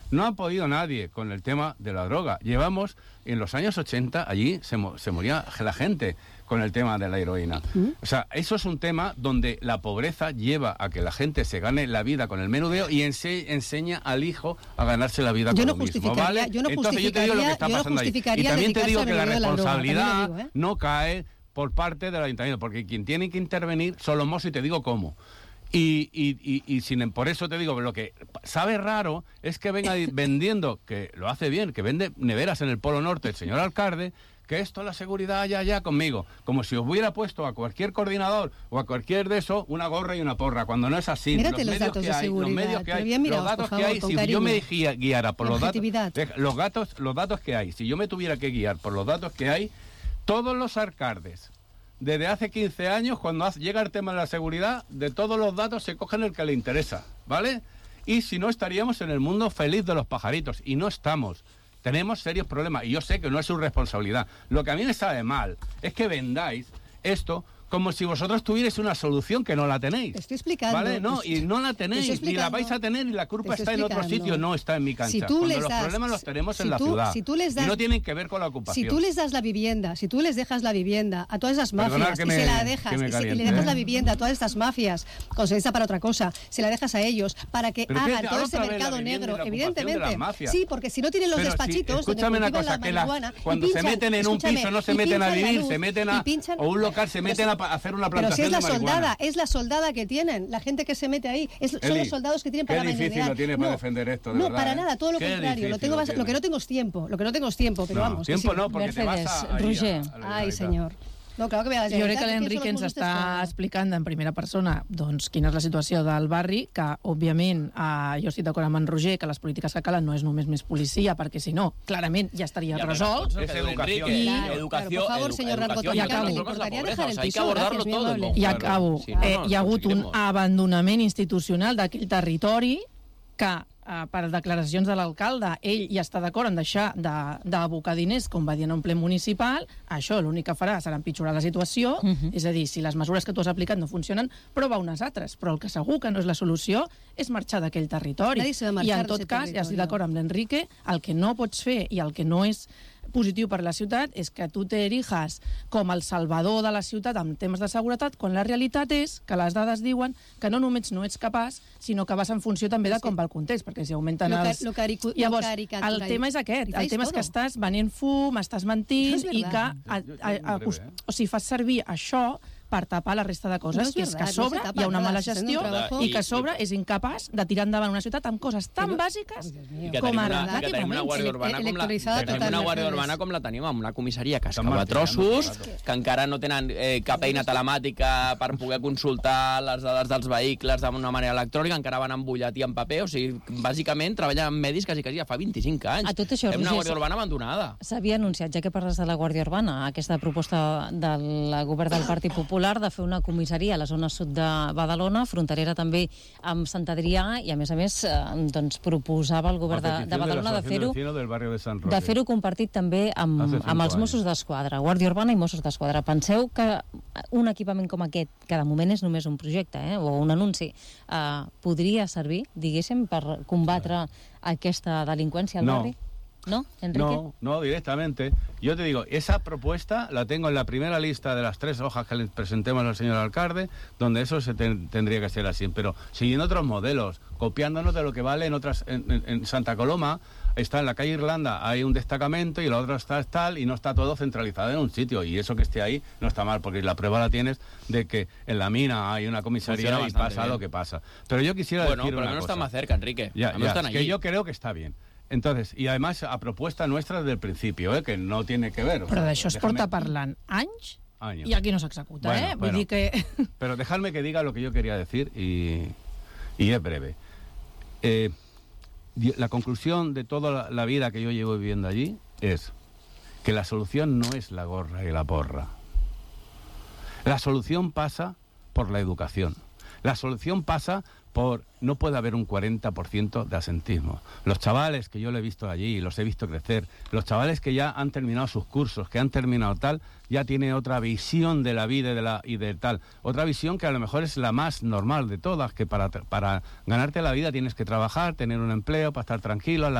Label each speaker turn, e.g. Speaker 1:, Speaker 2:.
Speaker 1: No ha podido nadie con el tema de la droga. Llevamos, en los años 80, allí se moría la gente con el tema de la heroína. O sea, eso es un tema donde la pobreza lleva a que la gente se gane la vida con el menudeo y enseña al hijo a ganarse la vida con lo mismo, ¿vale? Entonces yo te digo lo que está pasando ahí. Y también te digo que la responsabilidad no cae por parte del ayuntamiento, porque quien tiene que intervenir son los mozos, y te digo cómo. Por eso te digo, lo que sabe raro es que venga vendiendo, que lo hace bien, que vende neveras en el Polo Norte el señor alcalde, que esto, la seguridad, ya conmigo. Como si os hubiera puesto a cualquier coordinador o a cualquier de eso una gorra y una porra, cuando no es así.
Speaker 2: Mírate los datos de seguridad.
Speaker 1: Los datos que hay, si yo me guiara por los datos que hay, si yo me tuviera que guiar por los datos que hay, todos los alcaldes, desde hace 15 años, cuando llega el tema de la seguridad, de todos los datos se cogen el que le interesa, ¿vale? Y si no, estaríamos en el mundo feliz de los pajaritos, y no estamos. Tenemos serios problemas, y yo sé que no es su responsabilidad. Lo que a mí me sabe mal es que vendáis esto como si vosotros tuvierais una solución que no la tenéis.
Speaker 2: Te estoy explicando.
Speaker 1: ¿Vale? No, y no la tenéis, ni la vais a tener, y la culpa está en otro sitio, no está en mi cancha.
Speaker 2: Si tú
Speaker 1: los problemas los tenemos en la ciudad, y no tienen que ver con la ocupación.
Speaker 2: Si tú les das la vivienda, si tú les dejas la vivienda a todas esas mafias, y se la dejas, y le dejas la vivienda a todas estas mafias, con se para otra cosa, se la dejas a ellos, para que hagan todo ese mercado negro, evidentemente. Sí, porque si no tienen los despachitos,
Speaker 1: escúchame una cosa, que cuando se meten en un piso no se meten a vivir, se meten a un local, se meten a hacer una plantación.
Speaker 2: Es la soldada que tienen, la gente que se mete ahí, son los soldados que tienen para menear.
Speaker 1: Qué difícil lo tienes para defender esto, de verdad.
Speaker 2: No, para nada, todo lo contrario. Lo que no tengo es tiempo, pero vamos.
Speaker 1: Tiempo no, porque
Speaker 3: Mercedes,
Speaker 1: te vas a...
Speaker 3: Roger.
Speaker 2: Ai, senyor. No, clar que ve a la
Speaker 3: jo crec que l'Enric ens està explicant en primera persona doncs, quina és la situació del barri, que, òbviament, jo estic d'acord amb en Roger, que les polítiques que calen no és només més policia, perquè, si no, clarament ja estaria resolt.
Speaker 1: És educació.
Speaker 2: Por favor, señor Rarbotón,
Speaker 3: I acabo.
Speaker 2: Hay que abordarlo todo.
Speaker 3: I acabo. Hi ha hagut un abandonament institucional d'aquell territori que, per declaracions de l'alcalde, ell ja està d'acord en deixar d'abocar diners, com va dir en un ple municipal. Això l'únic que farà serà empitjorar la situació, és a dir, si les mesures que tu has aplicat no funcionen, prova unes altres, però el que segur que no és la solució és marxar d'aquell territori. I en tot cas, ja estic d'acord amb l'Enrique, el que no pots fer i el que no és positiu per la ciutat és que tu t'eriges com el salvador de la ciutat en temes de seguretat, quan la realitat és que les dades diuen que no només no ets capaç, sinó que vas en funció també de com va el context, perquè si augmenten els... Llavors, el tema és aquest, el tema és que estàs venent fum, estàs mentint i que o sigui, fas servir això per tapar la resta de coses, que és que a sobre hi ha una mala gestió i que a sobre és incapaç de tirar endavant una ciutat amb coses tan bàsiques com ara.
Speaker 4: Que tenim una guàrdia urbana com la tenim, amb una comissaria que es cau a trossos, que encara no tenen cap eina telemàtica per poder consultar les dades dels vehicles d'una manera electrònica, encara van amb butlletí en paper, o sigui, bàsicament treballen amb medis quasi ja fa 25 anys.
Speaker 3: A tot això,
Speaker 4: Roger, una guàrdia urbana abandonada.
Speaker 3: S'havia anunciat, ja que parles de la Guàrdia Urbana, aquesta proposta del govern del Partit Popular de fer una comissaria a la zona sud de Badalona, fronterera també amb Sant Adrià, i a més, doncs, proposava el govern de Badalona de fer-ho compartit també amb els Mossos d'Esquadra, Guàrdia Urbana i Mossos d'Esquadra. Penseu que un equipament com aquest, que de moment és només un projecte, o un anunci, podria servir, diguéssim, per combatre aquesta delinqüència al barri? ¿No, Enrique?
Speaker 1: No, directamente. Yo te digo, esa propuesta la tengo en la primera lista de las 3 hojas que le presentemos al señor alcalde, donde eso se tendría que hacer así, pero siguiendo otros modelos, copiándonos de lo que vale en Santa Coloma. Está en la calle Irlanda, hay un destacamento y la otra está tal, y no está todo centralizado en un sitio, y eso que esté ahí no está mal, porque la prueba la tienes de que en la mina hay una comisaría y pasa lo que pasa. Pero yo quisiera decir una cosa.
Speaker 4: Bueno, pero no está más cerca, Enrique.
Speaker 1: Que yo creo que está bien. Entonces, y además a propuesta nuestra desde el principio, que no tiene que ver.
Speaker 3: Però d'això es porta parlant anys i aquí no s'executa, Vull dir que...
Speaker 1: Pero dejadme que diga lo que yo quería decir y es breve. La conclusión de toda la vida que yo llevo viviendo allí es que la solución no es la gorra y la porra. La solución pasa por la educación. La solución pasa por... No puede haber un 40% de asentismo. Los chavales que yo le he visto allí, los he visto crecer, los chavales que ya han terminado sus cursos, que han terminado tal, ya tienen otra visión de la vida y de tal. Otra visión que a lo mejor es la más normal de todas, que para ganarte la vida tienes que trabajar, tener un empleo, para estar tranquilo,